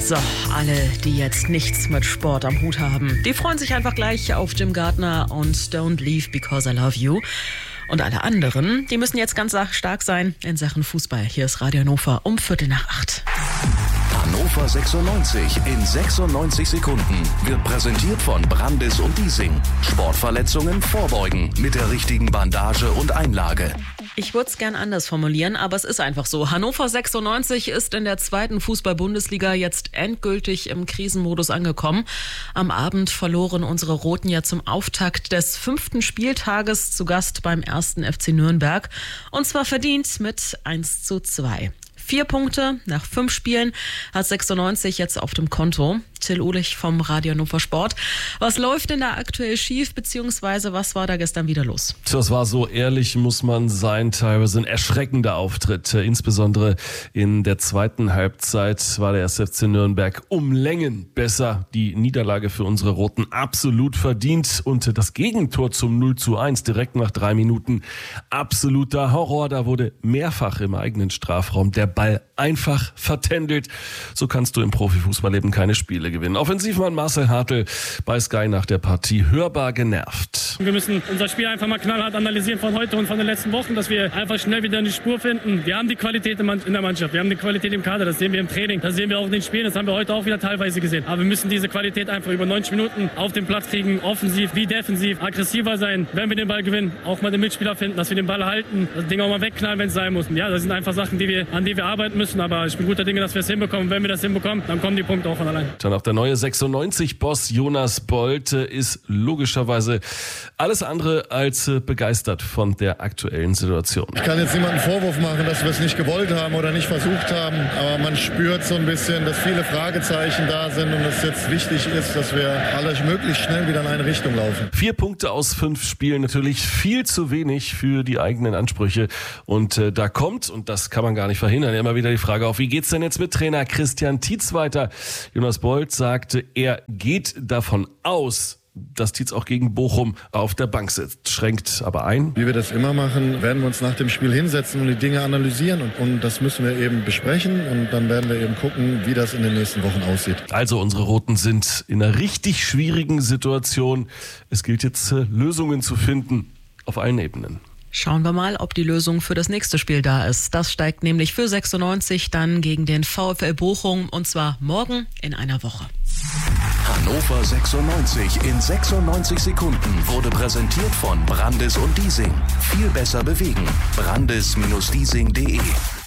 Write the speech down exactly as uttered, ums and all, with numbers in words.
So, alle, die jetzt nichts mit Sport am Hut haben, die freuen sich einfach gleich auf Jim Gardner und Don't Leave Because I Love You. Und alle anderen, die müssen jetzt ganz stark sein in Sachen Fußball. Hier ist Radio Hannover um Viertel nach acht. Hannover sechsundneunzig in sechsundneunzig Sekunden wird präsentiert von Brandis und Diesing. Sportverletzungen vorbeugen mit der richtigen Bandage und Einlage. Ich würde es gern anders formulieren, aber es ist einfach so. Hannover sechsundneunzig ist in der zweiten Fußball-Bundesliga jetzt endgültig im Krisenmodus angekommen. Am Abend verloren unsere Roten ja zum Auftakt des fünften Spieltages zu Gast beim ersten F C Nürnberg. Und zwar verdient mit eins zu zwei. Vier Punkte nach fünf Spielen hat sechsundneunzig jetzt auf dem Konto. Till Uhlich vom Radio Hannover Sport. Was läuft denn da aktuell schief, beziehungsweise was war da gestern wieder los? Das war so, ehrlich muss man sein, teilweise ein erschreckender Auftritt. Insbesondere in der zweiten Halbzeit war der erste F C Nürnberg um Längen besser. Die Niederlage für unsere Roten absolut verdient und das Gegentor zum null zu eins direkt nach drei Minuten absoluter Horror. Da wurde mehrfach im eigenen Strafraum der Ball einfach vertändelt. So kannst du im Profifußball eben keine Spiele gewinnen. Offensivmann Marcel Hartl bei Sky nach der Partie hörbar genervt. Wir müssen unser Spiel einfach mal knallhart analysieren von heute und von den letzten Wochen, dass wir einfach schnell wieder in die Spur finden. Wir haben die Qualität in der Mannschaft, wir haben die Qualität im Kader, das sehen wir im Training, das sehen wir auch in den Spielen, das haben wir heute auch wieder teilweise gesehen. Aber wir müssen diese Qualität einfach über neunzig Minuten auf den Platz kriegen, offensiv wie defensiv, aggressiver sein, wenn wir den Ball gewinnen, auch mal den Mitspieler finden, dass wir den Ball halten, das Ding auch mal wegknallen, wenn es sein muss. Ja, das sind einfach Sachen, die wir, an die wir arbeiten müssen, aber ich bin guter Dinge, dass wir es hinbekommen. Wenn wir das hinbekommen, dann kommen die Punkte auch von allein. Dann auch der neue sechsundneunzig-Boss Jonas Bolt ist logischerweise alles andere als begeistert von der aktuellen Situation. Ich kann jetzt niemandem einen Vorwurf machen, dass wir es nicht gewollt haben oder nicht versucht haben, aber man spürt so ein bisschen, dass viele Fragezeichen da sind und es jetzt wichtig ist, dass wir alle möglichst schnell wieder in eine Richtung laufen. Vier Punkte aus fünf Spielen, natürlich viel zu wenig für die eigenen Ansprüche und äh, da kommt, und das kann man gar nicht verhindern, immer wieder die Frage auf, wie geht's denn jetzt mit Trainer Christian Tietz weiter? Jonas Bolt sagte, er geht davon aus, dass Tietz auch gegen Bochum auf der Bank sitzt, schränkt aber ein. Wie wir das immer machen, werden wir uns nach dem Spiel hinsetzen und die Dinge analysieren und, und das müssen wir eben besprechen und dann werden wir eben gucken, wie das in den nächsten Wochen aussieht. Also unsere Roten sind in einer richtig schwierigen Situation. Es gilt jetzt, Lösungen zu finden auf allen Ebenen. Schauen wir mal, ob die Lösung für das nächste Spiel da ist. Das steigt nämlich für sechsundneunzig dann gegen den VfL Bochum und zwar morgen in einer Woche. Hannover sechsundneunzig in sechsundneunzig Sekunden wurde präsentiert von Brandis und Diesing. Viel besser bewegen. Brandis Bindestrich Diesing Punkt de